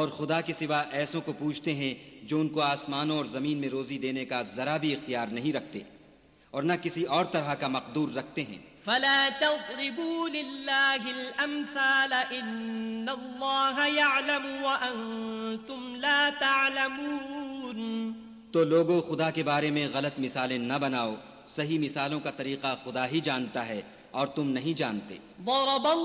और खुदा के सिवा ऐसों को पूजते हैं जो उनको आसमानों और जमीन में रोजी देने का जरा भी इख्तियार नहीं रखते और न किसी और तरह का मकदूर रखते हैं। फला तज़रिबू लिल्लाहिल अम्साल इन्नल्लाह यअलमु व अंतुम ला तअलमून। तो लोगों, खुदा के बारे में गलत मिसालें न बनाओ, सही मिसालों का तरीका खुदा ही जानता है और तुम नहीं जानते।